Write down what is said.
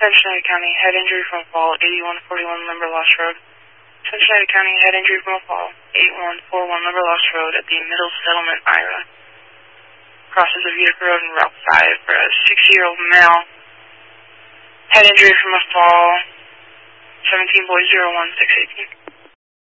Cincinnati County, head injury from a fall, 8141 Limberlost Road. Cincinnati County, head injury from a fall, 8141 Limberlost Road at the Middle Settlement, Ira. Crosses of Utica Road and Route 5 for a 60-year-old male. Head injury from a fall, 17 boys 01618.